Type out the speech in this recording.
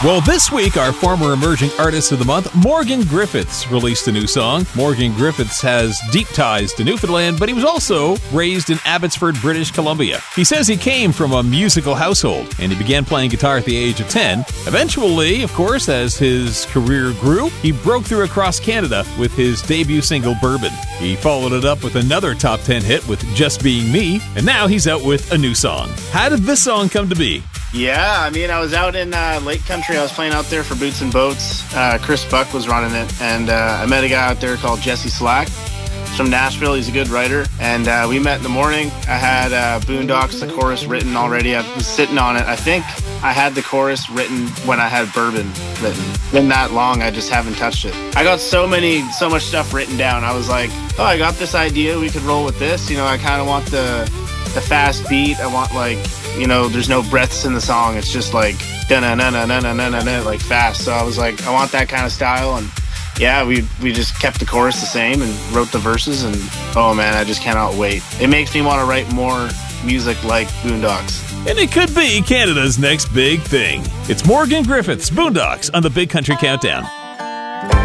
Well, this week, our former emerging artist of the month, Morgan Griffiths, released a new song. Morgan Griffiths has deep ties to Newfoundland, but he was also raised in Abbotsford, British Columbia. He says he came from a musical household, and he began playing guitar at the age of 10. Eventually, of course, as his career grew, he broke through across Canada with his debut single, Bourbon. He followed it up with another top 10 hit with Just Being Me, and now he's out with a new song. How did this song come to be? Yeah, I mean, I was out in Lake Country. I was playing out there for Boots and Boats. Chris Buck was running it, and I met a guy out there called Jesse Slack. He's from Nashville. He's a good writer, and we met in the morning. I had Boondocks, the chorus, written already. I was sitting on it. I think I had the chorus written when I had Bourbon written. Been that long, I just haven't touched it. I got so much stuff written down. I was like, oh, I got this idea. We could roll with this. You know, I kind of want the fast beat. I want, like, you know, there's no breaths in the song. It's just like da-na-na-na-na-na-na-na, like fast. So I was like, I want that kind of style. And yeah, we just kept the chorus the same and wrote the verses. And oh man, I just cannot wait. It makes me want to write more music like Boondocks. And it could be Canada's next big thing. It's Morgan Griffiths, Boondocks, on the Big Country Countdown.